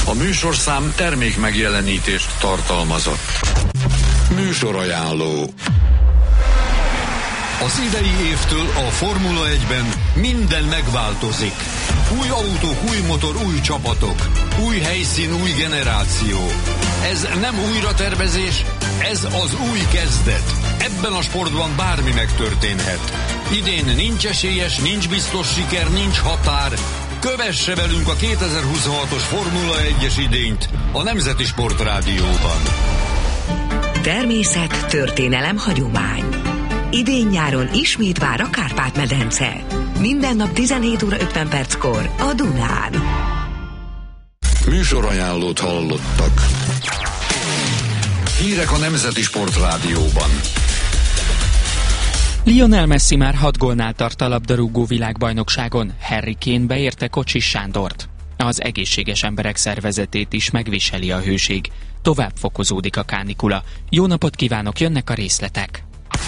A műsorszám termék megjelenítést tartalmazott. Műsorajánló. Az idei évtől a Formula 1-ben minden megváltozik. Új autók, új motor, új csapatok. Új helyszín, új generáció. Ez nem újratervezés, ez az új kezdet. Ebben a sportban bármi megtörténhet. Idén nincs esélyes, nincs biztos siker, nincs határ. Kövesse velünk a 2026-os Formula 1-es idényt a Nemzeti Sport Rádióban. Természet, történelem, hagyomány. Idén-nyáron ismét vár a Kárpát-medence. Minden nap 17 óra 50 perckor a Dunán. Műsorajánlót hallottak. Hírek a Nemzeti Sport Rádióban. Lionel Messi már 6 gólnál tart a labdarúgó világbajnokságon. Harry Kane beérte Kocsis Sándort. Az egészséges emberek szervezetét is megviseli a hőség. Tovább fokozódik a kánikula. Jó napot kívánok, jönnek a részletek.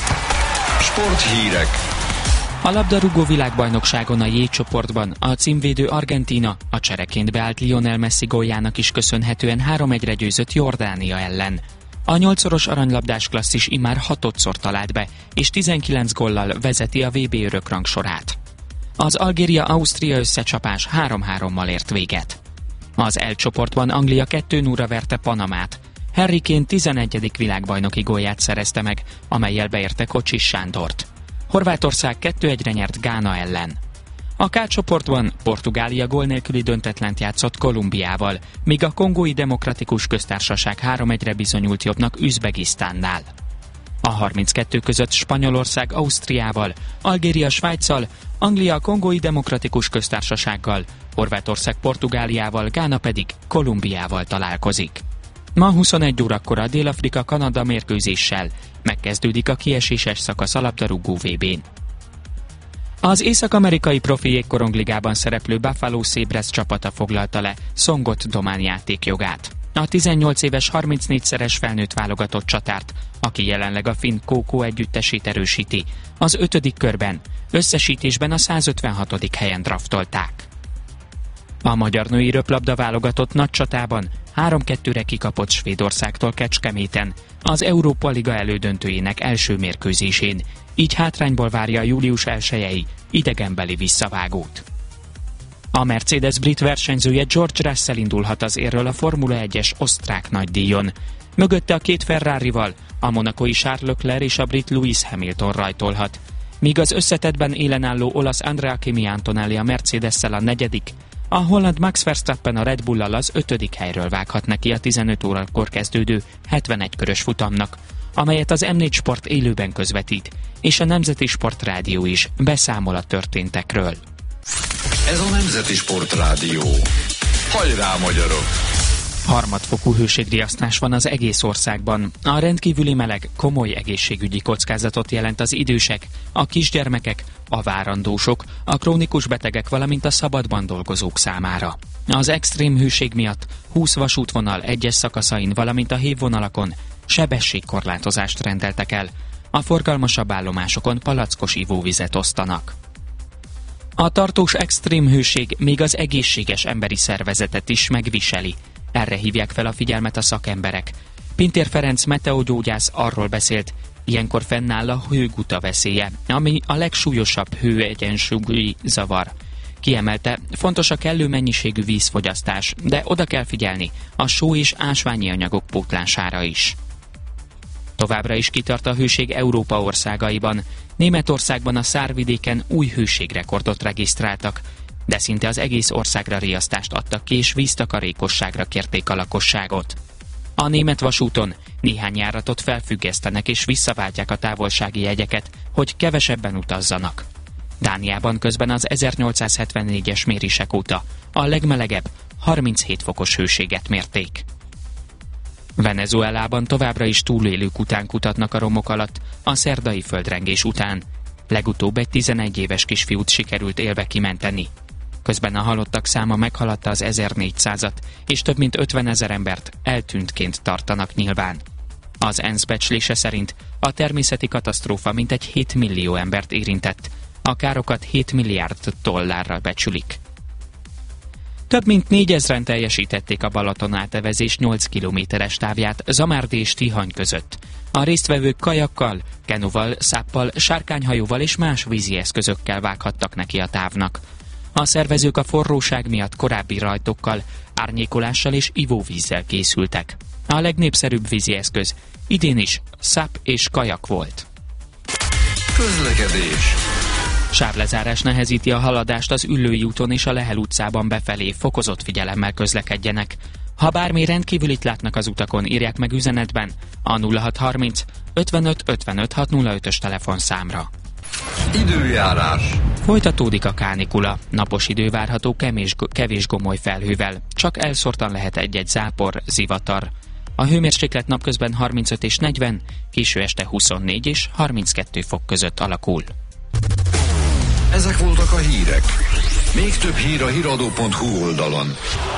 Sporthírek. A labdarúgó világbajnokságon a J csoportban a címvédő Argentína a csereként beállt Lionel Messi góljának is köszönhetően 3-1-re győzött Jordánia ellen. A 8-szoros aranylabdás klasszis immár 6-szor talált be, és 19 góllal vezeti a VB örökrangsorát. Az Algéria-Ausztria összecsapás 3-3-mal ért véget. Az L csoportban Anglia 2-0-ra verte Panamát. Harry Kane 11. világbajnoki gólját szerezte meg, amellyel beérte Kocsis Sándort. Horvátország 2-1-re nyert Gána ellen. A K csoportban Portugália gól nélküli döntetlent játszott Kolumbiával, míg a Kongói Demokratikus Köztársaság 3-1-re bizonyult jobbnak Üzbegisztánnál. A 32 között Spanyolország Ausztriával, Algéria Svájccal, Anglia Kongói Demokratikus Köztársasággal, Horvátország Portugáliával, Gána pedig Kolumbiával találkozik. Ma 21 órakor a Dél-Afrika-Kanada mérkőzéssel megkezdődik a kieséses szakasz a labdarúgó VB-n. Az észak-amerikai profi jégkorongligában szereplő Buffalo Sabres csapata foglalta le Songot Domán játékjogát. A 18 éves 34-szeres felnőtt válogatott csatárt, aki jelenleg a finn KK együttesét erősíti, az 5. körben, összesítésben a 156. helyen draftolták. A magyar női röplabda válogatott nagy csatában 3-2-re kikapott Svédországtól Kecskeméten, az Európa Liga elődöntőjének első mérkőzésén, így hátrányból várja a július 1-i idegenbeli visszavágót. A Mercedes brit versenyzője George Russell indulhat az érről a Formula 1-es osztrák nagydíjon. Mögötte a két Ferrarival a monacói Charles Leclerc és a brit Lewis Hamilton rajtolhat, míg az összetettben élen álló olasz Andrea Kimi Antonelli a Mercedes-szel a 4., a holland Max Verstappen a Red Bull-al az 5. helyről vághat neki a 15 órakor kezdődő 71 körös futamnak, amelyet az M4 Sport élőben közvetít, és a Nemzeti Sport Rádió is beszámol a történtekről. Ez a Nemzeti Sport Rádió. Hajrá, magyarok! Harmadfokú hőségriasztás van az egész országban. A rendkívüli meleg komoly egészségügyi kockázatot jelent az idősek, a kisgyermekek, a várandósok, a krónikus betegek, valamint a szabadban dolgozók számára. Az extrém hőség miatt 20 vasútvonal egyes szakaszain, valamint a hévvonalakon sebességkorlátozást rendeltek el. A forgalmasabb állomásokon palackos ivóvizet osztanak. A tartós extrém hőség még az egészséges emberi szervezetet is megviseli. Erre hívják fel a figyelmet a szakemberek. Pintér Ferenc meteogyógyász arról beszélt, ilyenkor fennáll a hőguta veszélye, ami a legsúlyosabb hőegyensúlyi zavar. Kiemelte, fontos a kellő mennyiségű vízfogyasztás, de oda kell figyelni a só és ásványi anyagok pótlására is. Továbbra is kitart a hőség Európa országaiban. Németországban a Szárvidéken új hőségrekordot regisztráltak, de szinte az egész országra riasztást adtak ki, és víztakarékosságra kérték a lakosságot. A német vasúton néhány járatot felfüggesztenek és visszaváltják a távolsági jegyeket, hogy kevesebben utazzanak. Dániában közben az 1874-es mérések óta a legmelegebb 37 fokos hőséget mérték. Venezuelában továbbra is túlélők után kutatnak a romok alatt a szerdai földrengés után. Legutóbb egy 11 éves kisfiút sikerült élve kimenteni. Közben a halottak száma meghaladta az 1400-at, és több mint 50 000 embert eltűntként tartanak nyilván. Az ENSZ becslése szerint a természeti katasztrófa mintegy 7 millió embert érintett, a károkat 7 milliárd dollárra becsülik. Több mint 4000-en teljesítették a Balaton átevezés 8 kilométeres távját Zamárdi és Tihany között. A résztvevők kajakkal, kenuval, száppal, sárkányhajóval és más vízi eszközökkel vághattak neki a távnak. A szervezők a forróság miatt korábbi rajtokkal, árnyékolással és ivóvízzel készültek. A legnépszerűbb vízi eszköz idén is szápp és kajak volt. Közlekedés. Sávlezárás nehezíti a haladást az Üllői úton és a Lehel utcában befelé, fokozott figyelemmel közlekedjenek. Ha bármi rendkívülit látnak az utakon, írják meg üzenetben a 0630 55 55 605-ös telefonszámra. Időjárás. Folytatódik a kánikula. Napos idő várható kevés gomoly felhővel. Csak elszórtan lehet egy-egy zápor, zivatar. A hőmérséklet napközben 35 és 40, késő este 24 és 32 fok között alakul. Ezek voltak a hírek. Még több hír a hiradó.hu oldalon.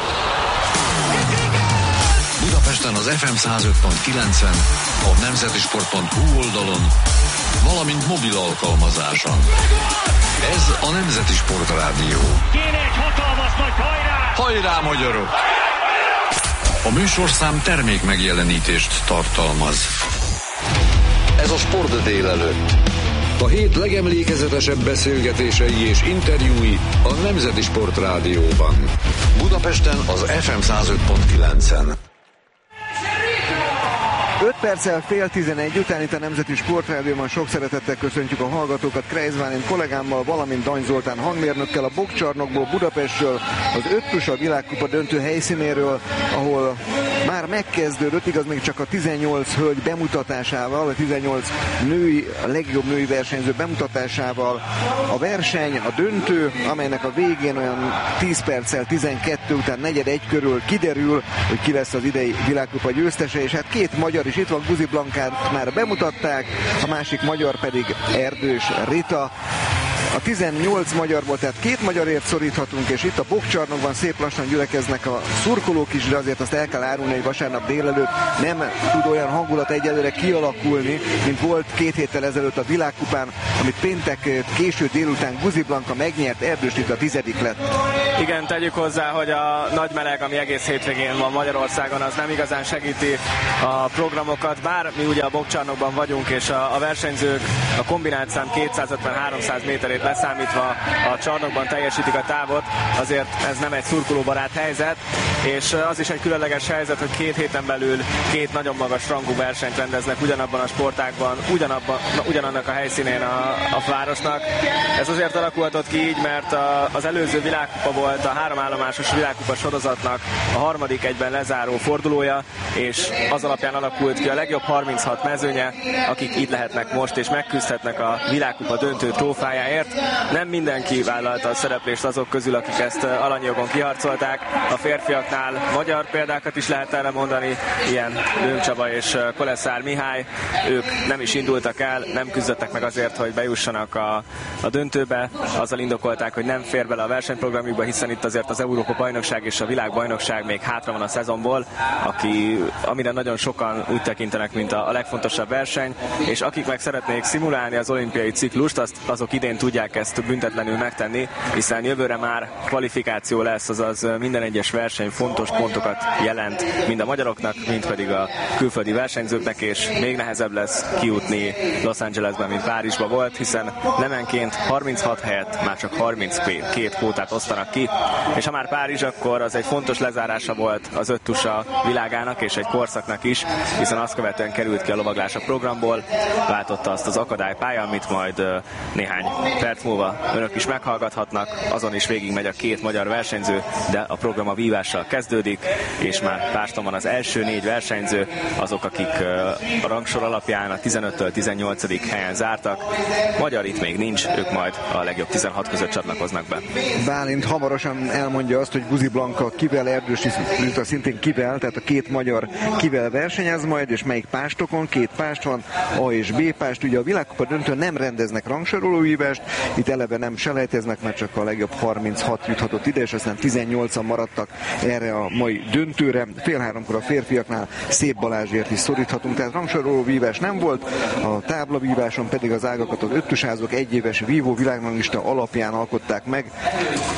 Budapesten az FM 105.9-en, a nemzetisport.hu oldalon, valamint mobil alkalmazáson. Ez a Nemzeti Sport Rádió. Kéne egy hatalmas nagy hajrá! Hajrá, magyarok! A műsorszám termék megjelenítést tartalmaz. Ez a Sport délelőtt. A hét legemlékezetesebb beszélgetései és interjúi a Nemzeti Sport Rádióban. Budapesten az FM 105.9-en. 5 perccel fél 11 után itt a Nemzeti Sportrádióban sok szeretettel köszöntjük a hallgatókat Krejz Bálint kollégámmal, valamint Dany Zoltán hangmérnökkel a boxcsarnokból, Budapestről, az öttusa világkupa döntő helyszínéről, ahol már megkezdődött, igaz még csak a 18 hölgy bemutatásával, a 18 női, a legjobb női versenyző bemutatásával a verseny, a döntő, amelynek a végén olyan 10 perccel 12 után 4:01 körül kiderül, hogy ki lesz az idei világkupa győztese, és hát két magyar is itt van, Guzi Blankát már bemutatták, a másik magyar pedig Erdős Rita. A 18 magyarból, tehát két magyarért szoríthatunk, és itt a boxcsarnokban szép lassan gyülekeznek a szurkolók is, de azért azt el kell árulni, hogy vasárnap délelőtt nem tud olyan hangulat egyelőre kialakulni, mint volt 2 héttel ezelőtt a világkupán, amit péntek késő délután Guzi Blanka megnyert, Erdős Rita 10. lett. Igen, tegyük hozzá, hogy a nagy meleg, ami egész hétvégén van Magyarországon, az nem igazán segíti a programokat, bár mi ugye a boxcsarnokban vagyunk, és a versenyzők a kombinált szám 250-300 méterét leszámítva a csarnokban teljesítik a távot, azért ez nem egy szurkolóbarát helyzet, és az is egy különleges helyzet, hogy 2 héten belül 2 nagyon magas rangú versenyt rendeznek ugyanabban a sportágban, ugyanannak a helyszínén a városnak. Ez azért alakulhatott ki így, mert az előző világkupa volt a 3 állomásos világkupa sorozatnak a harmadik egyben lezáró fordulója, és az alapján alakult ki a legjobb 36 mezőnye, akik itt lehetnek most, és megküzdhetnek a világkupa döntő trófájáért. Nem mindenki vállalta a szereplést azok közül, akik ezt alanyi jogon kiharcolták. A férfiaknál magyar példákat is lehet erre mondani, ilyen Lőn Csaba és Koleszár Mihály. Ők nem is indultak el, nem küzdöttek meg azért, hogy bejussanak a döntőbe. Azzal indokolták, hogy nem fér bele a versenyprogramjukba, hiszen itt azért az Európa-bajnokság és a világbajnokság még hátra van a szezonból, amire nagyon sokan úgy tekintenek, mint a legfontosabb verseny, és akik meg szeretnék szimulálni az olimpiai ciklust, azok idén tudják ezt büntetlenül megtenni, hiszen jövőre már kvalifikáció lesz, azaz minden egyes verseny fontos pontokat jelent mind a magyaroknak, mind pedig a külföldi versenyzőknek, és még nehezebb lesz kijutni Los Angelesben, mint Párizsba volt, hiszen nemenként 36 helyett már csak 32 kvótát osztanak ki, és ha már Párizs, akkor az egy fontos lezárása volt az öttusa világának és egy korszaknak is, hiszen azt követően került ki a lovaglás a programból, váltotta azt az akadálypálya, amit majd néhány perc múlva önök is meghallgathatnak, azon is végigmegy a 2 magyar versenyző, de a program a vívással kezdődik, és már párton van az első 4 versenyző, azok, akik a rangsor alapján a 15-től 18. helyen zártak. Magyar itt még nincs, ők majd a legjobb 16 között csatlakoznak be. Bálint hamarosan elmondja azt, hogy Guzi Blanka kivel, Erdős Rita szintén kivel, tehát a 2 magyar kivel versenyez majd, és melyik pástokon, 2 pást van, A és B pást. Ugye a világkupa döntőn nem rendeznek rangsorolóhívást, itt eleve nem selejteznek, mert csak a legjobb 36 juthatott ide, és aztán 18-an maradtak erre a mai döntőre. 2:30 a férfiaknál Szép Balázsért is szoríthatunk, tehát rangsorolóvívás nem volt, a táblavíváson pedig az ágakat az öttusázók egyéves vívó világranglista alapján alkották meg. Erdős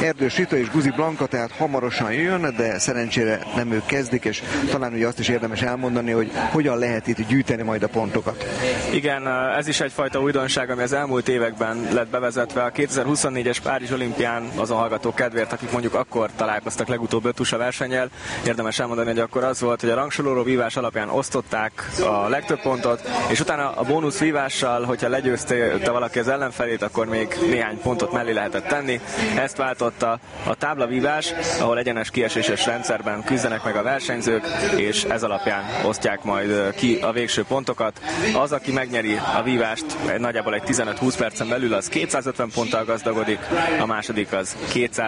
Rita és Guzi Blanka tehát hamarosan jön, de szerencsére nem ők kezdik, és talán ugye azt is érdemes elmondani, hogy hogyan lehet itt gyűjteni majd a pontokat. Igen, ez is egyfajta újdonság, ami az elmúlt években lett bevezetve. A 2024-es Párizs olimpián azon hallgatók kedvéért, akik mondjuk akkor találkoztak legutóbb öttusa versennyel, érdemes elmondani, hogy akkor az volt, hogy a rangsoroló vívás alapján osztották a legtöbb pontot, és utána a bónusz vívással, hogyha legyőzte valaki az ellenfelét, akkor még néhány pontot mellé lehetett tenni. Ezt váltotta a táblavívás, ahol egyenes kieséses rendszerben küzdenek meg a versenyzők, és ez alapján osztják majd ki a végső pontokat. Az, aki megnyeri a vívást nagyjából egy 15-20 percen belül, az 250 ponttal gazdagodik, a második az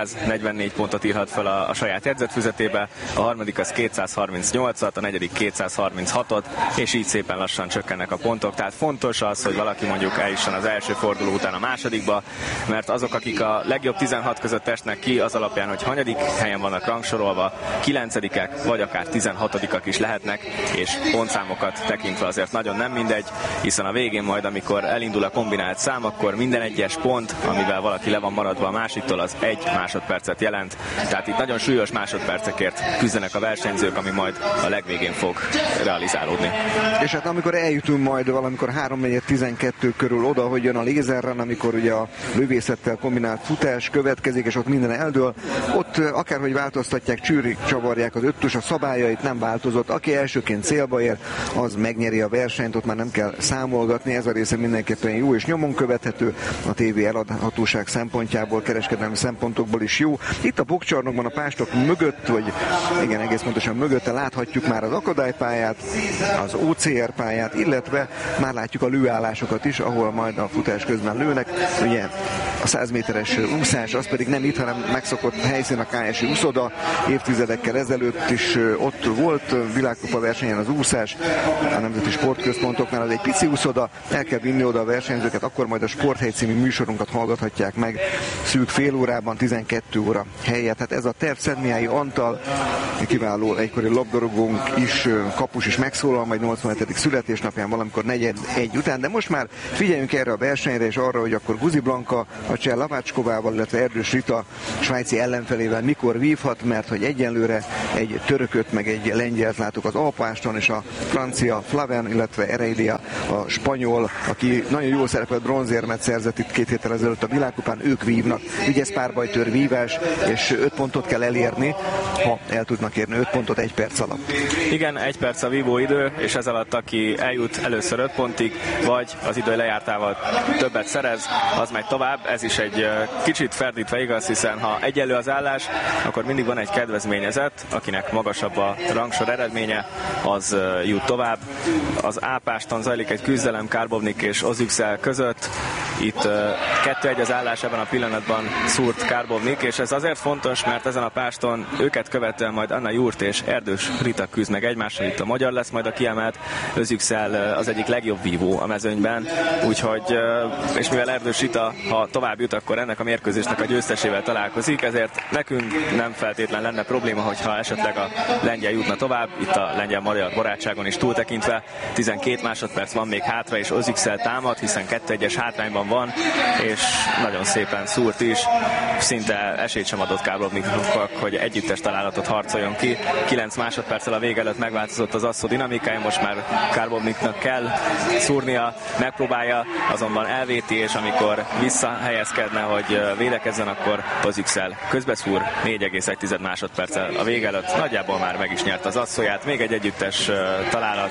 244 pontot írhat fel a saját jegyzetfüzetébe, a harmadik az 238-at, a negyedik 236-ot, és így szépen lassan csökkennek a pontok. Tehát fontos az, hogy valaki mondjuk eljusson az első forduló után a másodikba, mert azok, akik a legjobb 16 között esnek ki, az alapján, hogy hanyadik helyen vannak rangsorolva, 9-ek vagy akár 16-ak is lehetnek, és pontszámokat tekintve azért nagyon nem mindegy, hiszen a végén majd, amikor elindul a kombinált szám, akkor minden egyes pont, amivel valaki le van maradva a másiktól, az 1 másodpercet jelent. Tehát itt nagyon súlyos másodpercekért küzdenek a versenyzők, ami majd a legvégén fog realizálódni. És hát amikor eljutunk majd valamikor 3-4-12 körül oda, hogy jön a lézerrun, amikor ugye a lövészettel kombinált futás következik, és ott minden eldől, ott akárhogy változtatják, csűrik, csavarják az öttus, a szabályait nem változott. Aki elsőként célba ér, az megnyeri a versenyt, ott már nem kell számolgatni, ez a része mindenképpen jó és nyomon követhető, a tévé eladhatóság szempontjából, kereskedelmi szempontokból is jó. Itt a boxcsarnokban a pástok mögött, vagy igen, egész pontosan mögötte láthatjuk már az akadálypályát, az OCR pályát, illetve már látjuk a lőállásokat is, ahol majd a futás közben lőnek. Ugye a 100 méteres úszás, az pedig nem itt, hanem megszokott helyszín, a KSI úszoda, évtizedekkel ezelőtt is ott volt világkupa versenyen az úszás, a Nemzeti Sportközpontoknál az egy pici úszoda, el kell vinni oda a versenyzőket, akkor majd a Sporthely című műsorunkat hallgathatják meg szűk fél órában, 12 óra helyett. Hát ez a terv. Szedmiályi Antal, kiváló egykori labdarúgónk is, kapus is megszólal majd 87. születésnapján valamikor 4:01 után, de most már figyeljünk erre a versenyre és arra, hogy akkor Guzi Blanka a Cseh Lavácskovával, illetve Erdős Rita svájci ellenfelével mikor vívhat, mert hogy egyenlőre egy törököt meg egy lengyelt látok az alpáston, és a francia Flaven, illetve Heredia, a spanyol, aki nagyon jól szerepelt, bronzérmet szerzett itt 2 héttel ezelőtt a világkupán, ők vívnak. Ugye ez párbajtőr vívás, és 5 pontot kell elérni, ha el tudnak érni 5 pontot 1 perc alatt. Igen, 1 perc a vívó idő, és ez alatt aki eljut először 5 pontig, vagy az idő lejártával többet szerez, az megy tovább. Ez is egy kicsit ferdítve igaz, hiszen ha egyenlő az állás, akkor mindig van egy kedvezményezett, akinek magasabb a rangsor eredménye, az jut tovább. Az A-páston zajlik egy küzdelem Karbovnik és Ozüksel között. Itt 2-1 az állás ebben a pillanatban szúrt Karbovnik, és ez azért fontos, mert ezen a páston őket követően majd Anna Jurt és Erdős Rita küzd meg egymással, itt a magyar lesz majd a kiemelt, Özüksel az egyik legjobb vívó a mezőnyben, úgyhogy, és mivel Erdős Rita, ha tovább jut, akkor ennek a mérkőzésnek a győztesével találkozik, ezért nekünk nem feltétlen lenne probléma, hogyha esetleg a lengyel jutna tovább, itt a lengyel-magyar barátságon is túltekintve, 12 másodperc van még hátra, és Özüksel támad, hiszen 2-1-es hátrányban van, és nagyon szépen szúrt is, szinte esélyt sem adott Karbovniknak, hogy együttes találatot harcoljon ki. 9 másodperccel a vége előtt megváltozott az asszó dinamikája, most már Karbovniknak kell szúrnia, megpróbálja, azonban elvéti, és amikor visszahelyezkedne, hogy védekezzen, akkor Özüksel közbeszúr 4,1 másodperccel a vége előtt, nagyjából már meg is nyert az asszóját, még egy együttes találat,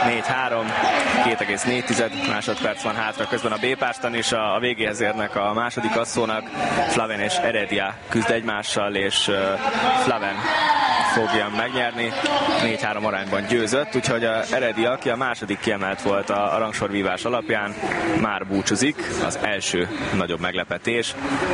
4-3, 2,4 másodperc van hátra, közben a B-páston is a végéhez érnek a második asszónak, Flaven és Heredia küzd egymással, és Flaven fogja megnyerni, 4-3 arányban győzött, úgyhogy a Heredia, aki a második kiemelt volt a rangsorvívás alapján, már búcsúzik, az első nagyobb meglepetés,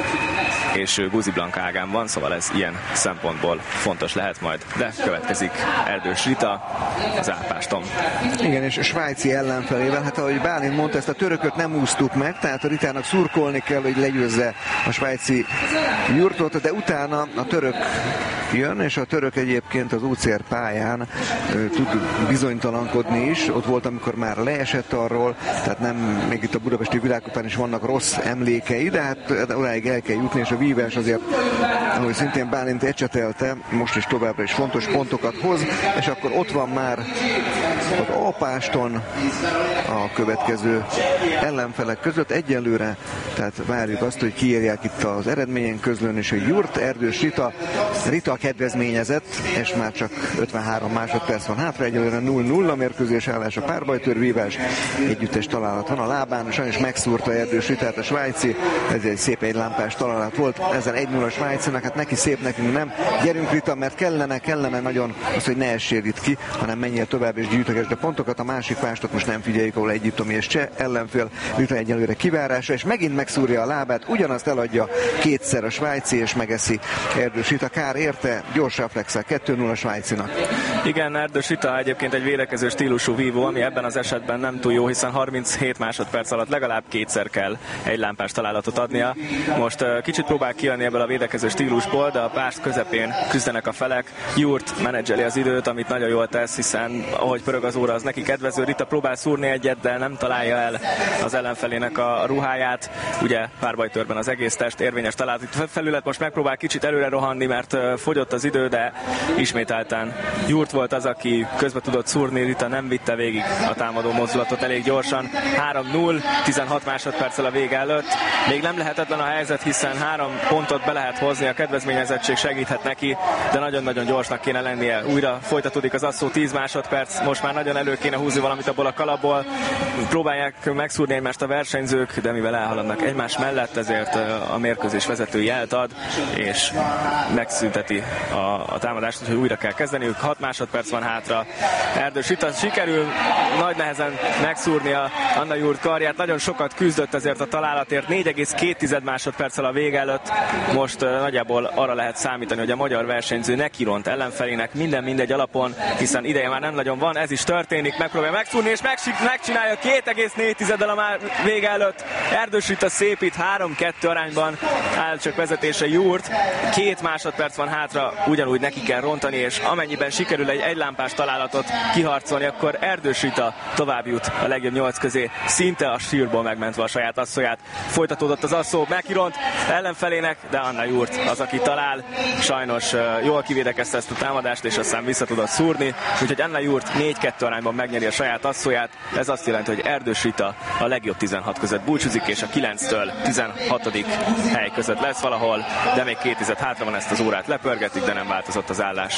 és Guzi Blanka ágán van, szóval ez ilyen szempontból fontos lehet majd, de következik Erdős Rita az A-páston. Igen, és a svájci ellenfelével, hát ahogy Bálint mondta, ezt a törököt nem úsztuk meg, tehát a Ritának szurkolni kell, hogy legyőzze a svájci Jurtot, de utána a török jön, és a török egyébként az UCR pályán tud bizonytalankodni is. Ott volt, amikor már leesett arról, tehát nem, még itt a budapesti világkupán is vannak rossz emlékei, de hát odáig el kell jutni, és a vívás azért, ahogy szintén Bálint ecsetelte, most is továbbra is fontos pontokat hoz, és akkor ott van már az Alpáston a következő ellenfelek között egyelőre, tehát várjuk azt, hogy kiírják itt az eredményen közlőn, és hogy Jurt, Erdős, Rita kedvezményezett, és már csak 53 másodperc van hátra, egyelőre 0-0 a mérkőzés állás, a párbajtőrvívás, együttes találat van a lábán, sajnos megszúrta Erdős Ritát a svájci, ez egy szép egylámpás találat volt, ezen 1-0 a svájcinak, hát neki szép, nekünk nem. Gyerünk Rita, mert kellene nagyon az, hogy ne essél itt ki, hanem menjél tovább és gyűjtögesd a pontokat, a másik pástot most nem figyeljük, ahol egyiptomi és cseh ellenfél, Rita egyelőre kivárása, és megint megszúrja a lábát, ugyanazt eladja kétszer a svájci, és megeszi Erdős Rita, kár érte, gyors reflexel, 2-0 a svájcinak. Igen, Erdős Rita egyébként egy védekező stílusú vívó, ami ebben az esetben nem túl jó, hiszen 37 másodperc alatt legalább kétszer kell egy lámpás találatot adnia. Most kicsit próbál kijönni ebből a védekező stílusból, de a pást közepén küzdenek a felek. Jurt menedzseli az időt, amit nagyon jól tesz, hiszen ahogy pörög az óra, az neki kedvező. Rita próbál szúrni egyet, de nem találja el az ellenfelének a ruháját. Ugye párbajtőrben az egész test érvényes találat felület, most megpróbál kicsit előre rohanni, mert fogyott az idő, de ismételten Jurt volt az, aki közbe tudott szúrni, Rita nem vitte végig a támadó mozdulatot elég gyorsan. 3-0, 16 másodperccel a vége előtt. Még nem lehetetlen a helyzet, hiszen 3 pontot be lehet hozni, a kedvezményezettség segíthet neki, de nagyon-nagyon gyorsnak kéne lennie. Újra folytatódik az asszó, 10 másodperc, most már nagyon elő kéne húzni valamit abból a kalapból. Próbálják megszúrni egymást a versenyzők, de mivel elhaladnak egymás mellett, ezért a mérkőzés vezető jelt ad, és megszünteti a támadást, úgyhogy újra kell kezdeniük. 6 másodperc van hátra. Erdős Rita sikerül nagy nehezen megszúrnia Anna Jurt karját, nagyon sokat küzdött ezért a találatért, 4,2 másodperccel a vége előtt. Most nagyjából arra lehet számítani, hogy a magyar versenyző nekiront ellenfelének mindegy alapon, hiszen ideje már nem nagyon van, ez is történik, megpróbálja megszúrni, és megcsinálja 2,4-del a vége előtt. Erdős Rita szépít, 3-2 arányban áll csak vezetése Jurt. 2 másodperc van hátra, ugyanúgy neki kell rontani, és amennyiben sikerül egy lámpás találatot kiharcolni, akkor Erdős Rita tovább jut a legjobb 8 közé, szinte a sírból megmentve a saját asszóját. Folytatódott az asszó, megkiront ellenfelének, de Anna Jurt az, aki talál. Sajnos jól kivédekezte ezt a támadást, és aztán vissza tudott szúrni, úgyhogy Anna Jurt 4-2 arányban megnyeri a saját asszóját. Ez azt jelenti, hogy Erdős Rita a legjobb 16 között búcsúzik, és a 9-től 16. hely között lesz valahol, de még 2 tized hátra van, ezt az órát lepörgetik, de nem változott az állás.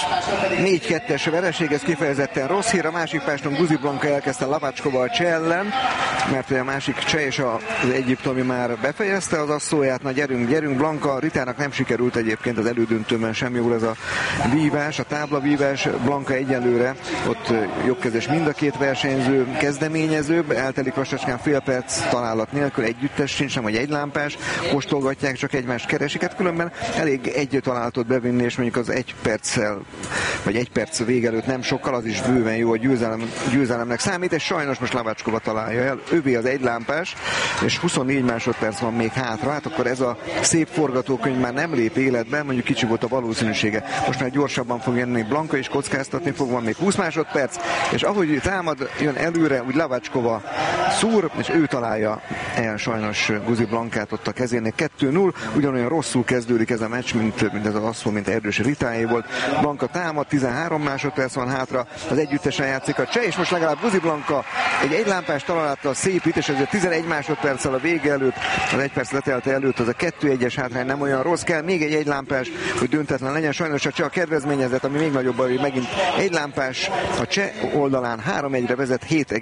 4-2-es vereség, ez kifejezetten rossz hír. A másik páston Guzi Blanka elkezdte Lavácskova a cseh ellen, mert a másik cseh és az egyiptomi már befejezte az asszóját. Na gyerünk Blanka, Ritának nem sikerült egyébként az elődöntőben sem jól ez a vívás, a táblavívás. Blanka egyelőre ott jobbkezes mind a két versenyző kezdeményezőbb, eltelik lassacskán fél perc találat nélkül, együttes sincs, nem vagy egy lámpás, kóstolgatják, csak egymást keresik, hát különben elég egy találatot bevinni, és mondjuk az 1 perccel, vagy 1 perc vége előtt nem sokkal, az is bőven jó, a győzelemnek számít, és sajnos most Lavácskova találja el, ővé az egy lámpás, és 24 másodperc van még hátra, hát akkor ez a szép forgatókönyv már nem lép életbe, mondjuk kicsi volt a valószínűsége. Most már gyorsabban fog jönni Blanka, és kockáztatni fog, van még 20 másodperc, és ahogy támad, jön előre, úgy Lavácskova szúr, és ő találja el sajnos Guzi Blankát ott a kezének. 2-0, ugyanolyan rosszul kezdődik ez a meccs, mint ez az asszó, mint Erdős Ritáé volt. Blanka támad, 13 másodperc van hátra, az együttesen játszik a cseh, és most legalább Guzi Blanka egy lámpás találattal szépít, és ezért 11 másodperccel a vége előtt, az 1 perc letelte előtt, az a 2-1-es hátrány nem olyan rossz, kell még egy lámpás, hogy döntetlen legyen. Sajnos a cseh a kedvezményezett, ami még nagyobb, hogy megint egy lámpás a cseh oldalán 3-1-re vezet,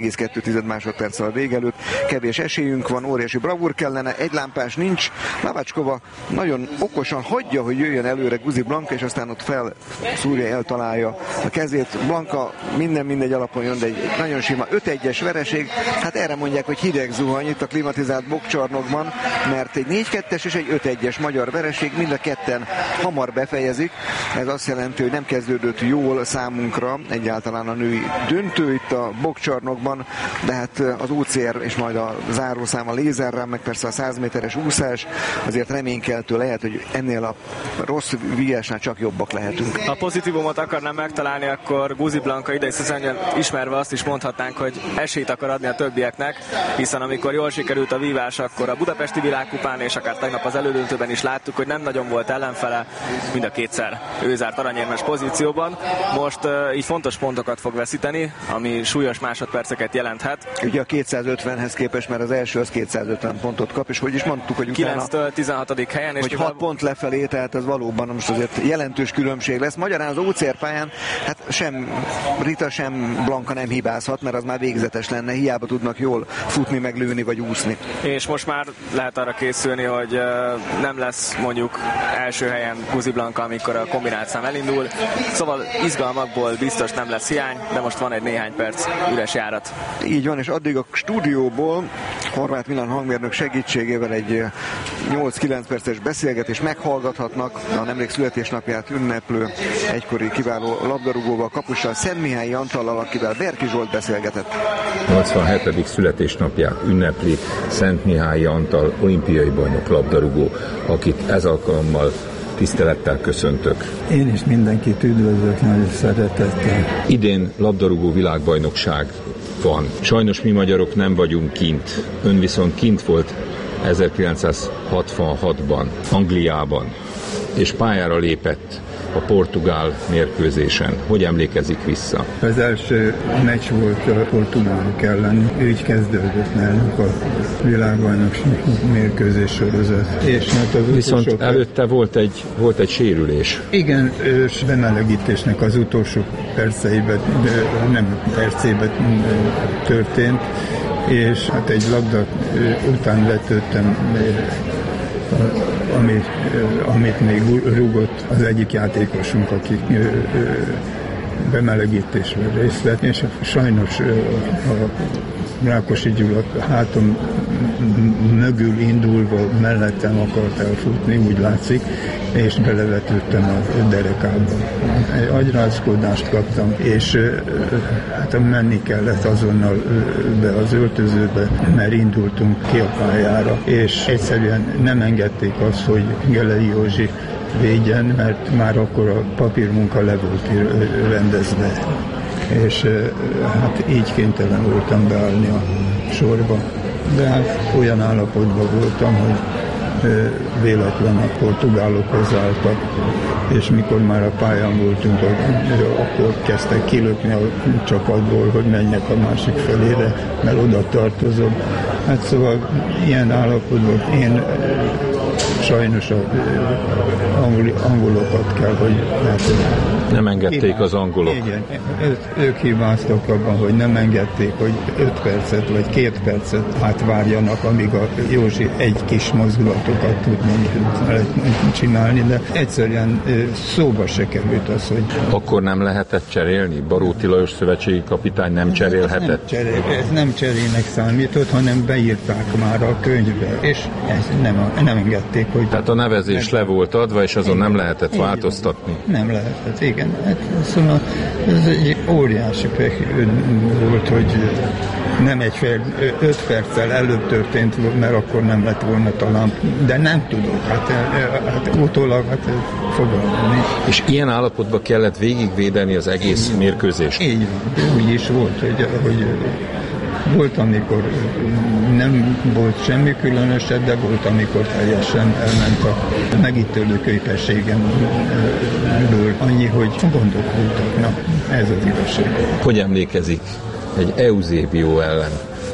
7,2 másodperccel a vége előtt. Kevés esélyünk van, óriási bravúr kellene, egy lámpás nincs. Lavácskova nagyon okosan hagyja, hogy jöjjön előre Guzi Blanka, és aztán ott felszúrja, eltalálja a kezét. Blanka mindegy alapon jön, de egy nagyon sima 5-1-es vereség. Hát erre mondják, hogy hideg zuhany itt a klimatizált bokcsarnokban, mert egy 4-2-es és egy 5-1-es magyar vereség, mind a ketten hamar befejezik. Ez azt jelenti, hogy nem kezdődött jól számunkra egyáltalán a női döntő itt a bokcsarnokban, de hát az UCR és majd a zárószám, a lézerrám, meg persze a 100 méteres úszás azért reménykeltő lehet, hogy ennél a rossz viásnál csak jobbak lehetünk. Ha pozitívumot akarnám megtalálni, akkor Guzi Blanka idei szezonján ismerve azt is mondhatnánk, hogy esélyt akar adni a többieknek, hiszen amikor jól sikerült a vívás, akkor a budapesti világkupán és akár tegnap az elődöntőben is láttuk, hogy nem nagyon volt ellenfele, mind a kétszer ő zárt aranyérmes pozícióban. Most így fontos pontokat fog veszíteni, ami súlyos másodperceket jelenthet. Ugye a 250-hez képest, mert az első az 250 pontot kap, és hogy is mondtuk, hogy utána 9-től 16. helyen, és hogy 6 pont lefelé, tehát ez valóban most azért jelentős különbség lesz. Magyarán az OCR pályán hát sem Rita, sem Blanka nem hibázhat, mert az már végzetes lenne, hiába tudnak jól futni, meg lőni, vagy úszni. És most már lehet arra készülni, hogy nem lesz mondjuk első helyen Guzi Blanka, amikor a kombinált szám elindul. Szóval izgalmakból biztos nem lesz hiány, de most van egy néhány perc üres járat. Így van, és addig a stúdióból Horváth Milan hangmérnök segítségével egy 8-9 perces beszélgetést meghallgathatnak a nemrég születésnapját ünneplő egykori kiváló labdarúgóval, kapussal, Szentmihályi Antallal, akivel Berki Zsolt beszélgetett. 87. születésnapját ünnepli Szentmihályi Antal olimpiai bajnok labdarúgó, akit ez alkalommal tisztelettel köszöntök. Én is mindenkit üdvözlök nagy szeretettel. Idén labdarúgó világbajnokság van. Sajnos mi magyarok nem vagyunk kint. Ön viszont kint volt 1966-ban, Angliában, és pályára lépett a portugál mérkőzésen. Hogy emlékezik vissza? Az első meccs volt a portugálok ellen. Úgy kezdődött nálunk a világbajnokság mérkőzés sorozat. És hát az viszont előtte volt egy sérülés. Igen, bemelegítésnek az utolsó perceiben, nem percében történt, és hát egy labda után letőttem, amit még rúgott az egyik játékosunk, aki bemelegítésben részt vett, és sajnos a Rákosi Gyula hátom mögül indulva mellettem akart elfutni, úgy látszik, és belevetődtem a derekába. Egy agyrázkódást kaptam, és hát menni kellett azonnal be az öltözőbe, mert indultunk ki a pályára, és egyszerűen nem engedték azt, hogy Gelei Józsi védjen, mert már akkor a papírmunka le volt rendezve. És hát így kénytelen voltam beállni a sorba. De hát olyan állapotban voltam, hogy véletlen a portugálok hozzáálltak, és mikor már a pályán voltunk, akkor kezdtek kilökni a csapatból, hogy menjek a másik felére, mert oda tartozom. Hát szóval ilyen állapotban én sajnos az angolokat kell, hogy nem engedték az angolok. Igen, ők hibáztak abban, hogy nem engedték, hogy 5 percet vagy 2 percet átvárjanak, amíg a Józsi egy kis mozdulatokat tud csinálni, de egyszerűen szóba se került az, hogy... Akkor nem lehetett cserélni? Baróti Lajos szövetségi kapitány nem cserélhetett? Ez nem cserének számított, hanem beírták már a könyvbe, és ezt nem engedték, hogy... Tehát a nevezés le volt adva, és azon nem lehetett változtatni? Nem lehetett, igen. Szóval ez egy óriási pek volt, hogy nem 5 perccel előbb történt, mert akkor nem lett volna talán, de nem tudok, hát utólag fogalmazni. És ilyen állapotban kellett végigvédeni az egész mérkőzést? Így van, úgy is volt, hogy volt, amikor nem volt semmi különösebb, de volt, amikor teljesen elment a megítélő képességemből annyi, hogy gondok voltak. Na, ez az igazság. Hogy emlékezik egy Eusebio ellen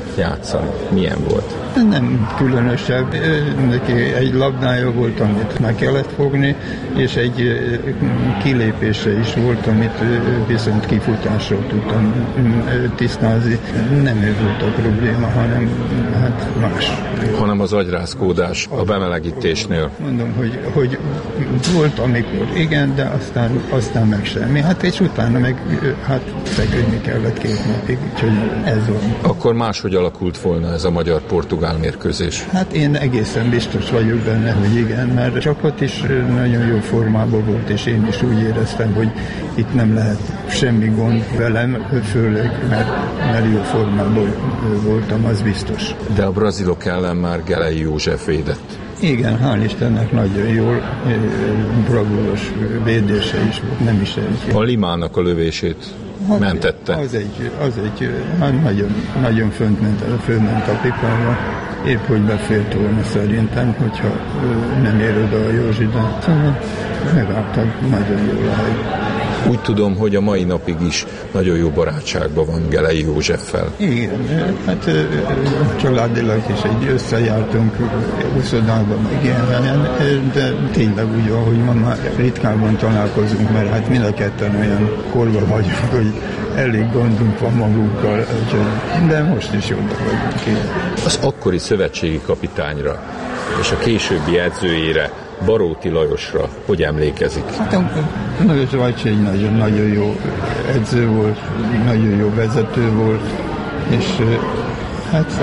játszani? Milyen volt? Nem különösebb. Neki egy labdája volt, amit meg kellett fogni, és egy kilépése is volt, amit viszont kifutásról tudtam tisztázni. Nem ő volt a probléma, hanem hát más. Hanem az agyrázkódás a bemelegítésnél. Mondom, hogy volt, amikor igen, de aztán meg semmi. Hát és utána meg hát feküdni kellett 2 napig, úgyhogy ez van. Akkor máshogy alakult volna ez a magyar-portugál mérkőzés? Hát én egészen biztos vagyok benne, hogy igen, mert a csapat is nagyon jó formában volt, és én is úgy éreztem, hogy itt nem lehet semmi gond velem, főleg, mert jó formában voltam, az biztos. De a brazilok ellen már Gelei József védett. Igen, hál' Istennek nagyon jól, bravúros védése is volt, nem is egy. A Limának a lövését mentette. Az egy nagyon fölment a pipára, épp hogy befért volna szerintem, hogyha nem ér oda a Józsi, de szóval megálltak nagyon jól a hely. Úgy tudom, hogy a mai napig is nagyon jó barátságban van Gelei Józseffel. Igen, hát családilag is összejártunk uszodában, meg ilyen helyen, de tényleg úgy van, hogy ma már ritkában találkozunk, mert hát mind a ketten olyan korban vagyunk, hogy elég gondunk van magunkkal, de most is jól vagyunk. Az akkori szövetségi kapitányra és a későbbi edzőjére, Baróti Lajosra hogy emlékezik? Hát Lajos Vajcsi egy nagyon jó edző volt, nagyon jó vezető volt, és hát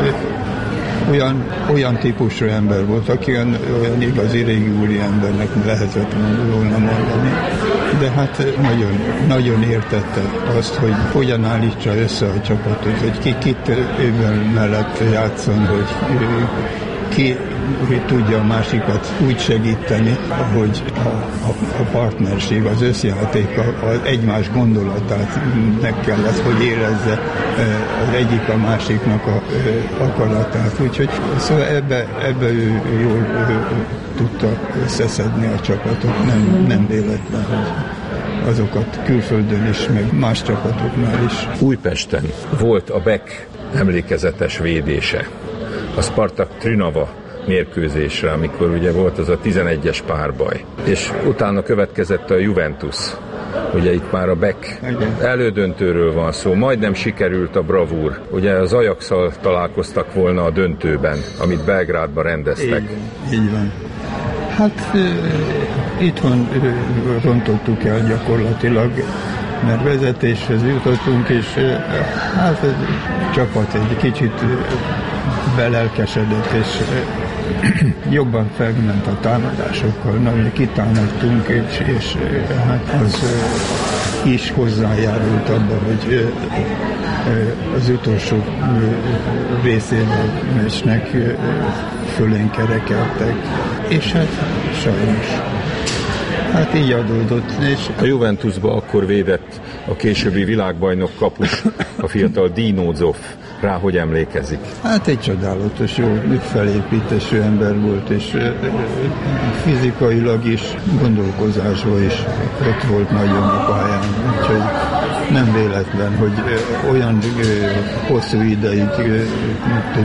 olyan típusú ember volt, aki olyan igazi régi úri embernek lehetett volna mondani. De hát nagyon értette azt, hogy hogyan állítsa össze a csapatot, hogy kit ővel mellett játszon, hogy ki tudja a másikat úgy segíteni, hogy a partnerség, az összjáték, az egymás gondolatát meg kellett, hogy érezze az egyik a másiknak a akaratát. Úgyhogy szóval ebbe ő jól tudta összeszedni a csapatot, nem véletlen, hogy azokat külföldön is, meg más csapatoknál is. Újpesten volt a Beck emlékezetes védése. A Spartak Trnava mérkőzésre, amikor ugye volt az a 11-es párbaj. És utána következett a Juventus. Ugye itt már a Beck elődöntőről van szó, majdnem sikerült a bravúr. Ugye az Ajax-szal találkoztak volna a döntőben, amit Belgrádban rendeztek. Így van. Hát itthon rontottuk el gyakorlatilag, mert vezetéshez jutottunk, és hát a csapat egy kicsit belelkesedett, és jobban felment a támadásokkal, nagyon kitámadtunk, és hát az is hozzájárult abba, hogy az utolsó részében a meccsnek fölén kerekeltek, és hát sajnos. Hát így adódott. És a Juventusba akkor védett a későbbi világbajnok kapus, a fiatal Dino Zoff. Rá hogy emlékezik? Hát egy csodálatos, jó felépítésű ember volt, és fizikailag is, gondolkozásban is ott volt nagyon a pályán. Úgyhogy nem véletlen, hogy olyan hosszú ideig